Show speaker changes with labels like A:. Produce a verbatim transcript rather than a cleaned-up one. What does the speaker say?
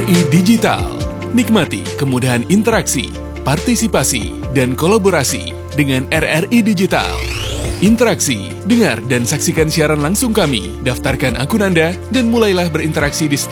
A: I Digital. Nikmati kemudahan interaksi, partisipasi, dan kolaborasi dengan R R I Digital. Interaksi, dengar dan saksikan siaran langsung kami, daftarkan akun Anda, dan mulailah berinteraksi di